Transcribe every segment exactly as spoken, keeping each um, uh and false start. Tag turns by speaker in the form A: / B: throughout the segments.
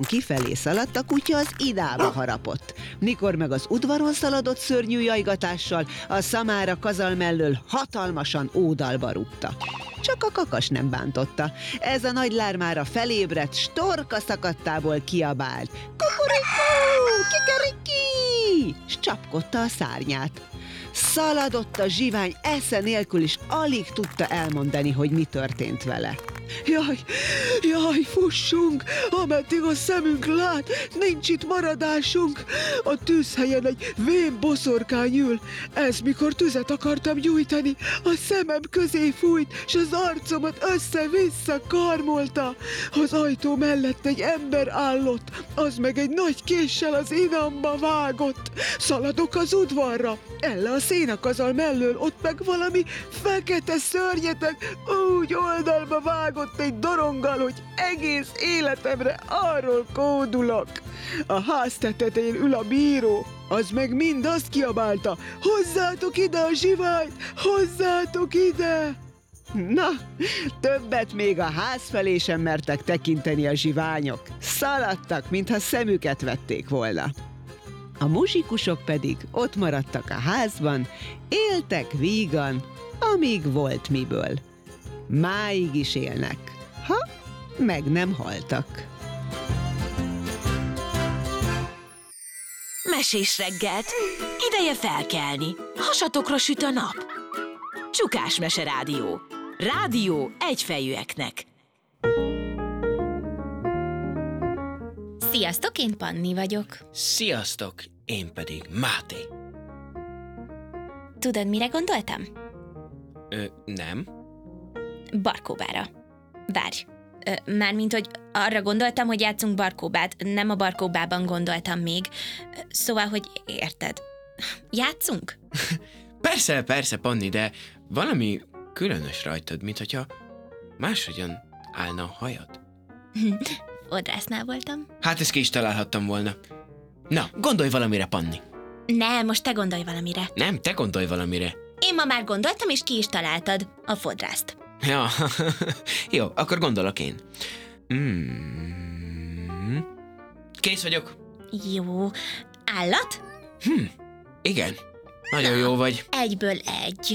A: Kifelé szaladt, a kutya az idába harapott. Mikor meg az udvaron szaladott szörnyű jajgatással, a szamára kazal mellől hatalmasan ódalba rúgta. Csak a kakas nem bántotta. Ez a nagy lármára felébredt, s torka szakadtából kiabált. Kukurikú, kikeriki! S csapkodta a szárnyát. Szaladott a zsivány esze nélkül is, alig tudta elmondani, hogy mi történt vele. Jaj, jaj, fussunk, ameddig a szemünk lát, nincs itt maradásunk. A tűzhelyen egy vén boszorkány ül. Ez mikor tüzet akartam gyújtani, a szemem közé fújt, s az arcomat össze-vissza karmolta. Az ajtó mellett egy ember állott, az meg egy nagy késsel az inamba vágott. Szaladok az udvarra, elle a szénakazal mellől, ott meg valami fekete szörnyeteg úgy oldalba vágott egy doronggal, hogy egész életemre arról kódulok. A ház tetején ül a bíró, az meg mind azt kiabálta: hozzátok ide a zsiványt, hozzátok ide! Na, többet még a ház felé sem mertek tekinteni a zsiványok. Szaladtak, mintha szemüket vették volna. A muzsikusok pedig ott maradtak a házban, éltek vígan, amíg volt miből. Máig is élnek, ha meg nem haltak.
B: Mesés reggelt, ideje felkelni, hasatokra süt a nap. Csukás Mese Rádió. Rádió egyfejűeknek.
C: Sziasztok, én Panni vagyok.
D: Sziasztok, én pedig Máté.
C: Tudod, mire gondoltam?
D: Ö, nem.
C: Barkóbára. Várj. Ö, mármint, hogy arra gondoltam, hogy játszunk barkóbát, nem a barkóbában gondoltam még. Szóval, hogy érted. Játszunk?
D: Persze, persze, Panni, de valami különös rajtad, mint hogyha máshogyan állna a hajad.
C: Fodrásznál voltam.
D: Hát ezt ki is találhattam volna. Na, gondolj valamire, Panni.
C: Nem, most te gondolj valamire.
D: Nem, te gondolj valamire.
C: Én ma már gondoltam, és ki is találtad a fodrászt.
D: Ja, jó, akkor gondolok én. Mm. Kész vagyok.
C: Jó. Állat?
D: Hm, igen. Nagyon jó vagy.
C: Egyből egy.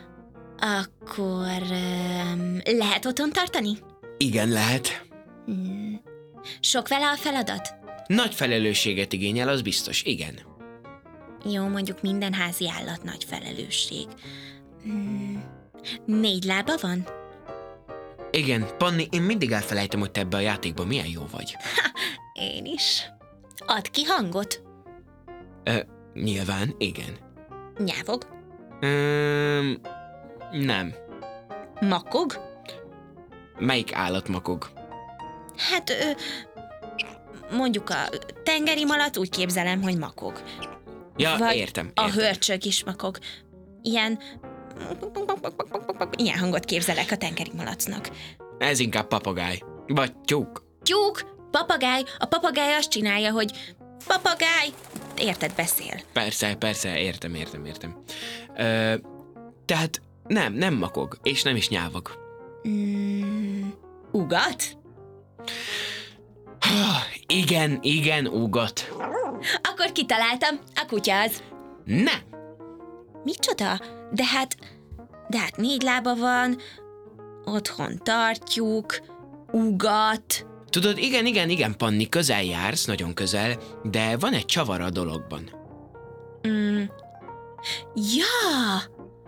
C: Akkor um, lehet otthon tartani?
D: Igen, lehet.
C: Hmm. Sok vele a feladat?
D: Nagy felelősséget igényel, az biztos, igen.
C: Jó, mondjuk minden házi állat nagy felelősség. Hmm. Négy lába van?
D: Igen, Panni, én mindig elfelejtem, hogy te ebbe a játékban milyen jó vagy.
C: Ha, én is. Add ki hangot.
D: Ö, nyilván, igen.
C: Nyávog?
D: Ö, nem.
C: Makog?
D: Melyik állat makog?
C: Hát, ö, mondjuk a tengeri malac úgy képzelem, hogy makog.
D: Ja,
C: Vagy
D: értem,
C: a
D: értem.
C: hörcsög is makog. Ilyen... Ilyen hangot képzelek a tengeri malacnak.
D: Ez inkább papagáj. Vagy tyúk.
C: Tyúk, papagáj, a papagáj azt csinálja, hogy papagáj, érted, beszél.
D: Persze, persze, értem, értem, értem. Ö, tehát nem, nem makog, és nem is nyávog.
C: Mm, ugat?
D: Igen, igen, ugat.
C: Akkor kitaláltam, a kutya az.
D: Nem.
C: Micsoda? De hát, de hát négy lába van, otthon tartjuk, ugat.
D: Tudod, igen, igen, igen, Panni, közel jársz, nagyon közel, de van egy csavar a dologban.
C: Mm. Ja!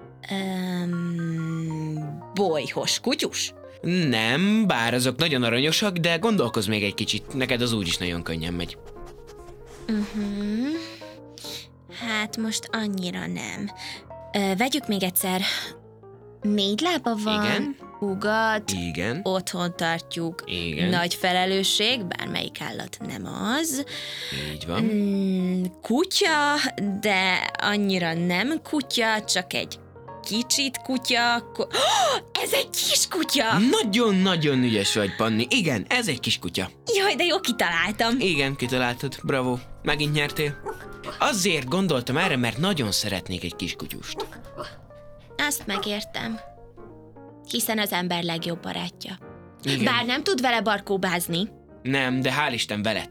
C: Um, bolyhos kutyus?
D: Nem, bár azok nagyon aranyosak, de gondolkozz még egy kicsit, neked az úgyis nagyon könnyen megy.
C: Uh-huh. Hát most annyira nem. Ö, vegyük még egyszer. Négy lába van,
D: Igen.
C: ugat,
D: Igen.
C: otthon tartjuk,
D: Igen.
C: nagy felelősség, bármelyik állat nem az.
D: Így van.
C: Mm, kutya, de annyira nem kutya, csak egy kicsit kutya. Ko- oh, ez egy kis kutya!
D: Nagyon-nagyon ügyes vagy, Panni. Igen, ez egy kis kutya.
C: Jaj, de jó kitaláltam.
D: Igen, kitaláltad. Bravo. Megint nyertél. Azért gondoltam erre, mert nagyon szeretnék egy kis kutyust.
C: Azt megértem. Hiszen az ember legjobb barátja.
D: Igen.
C: Bár nem tud vele barkóbázni,
D: Nem, de hál' Isten veled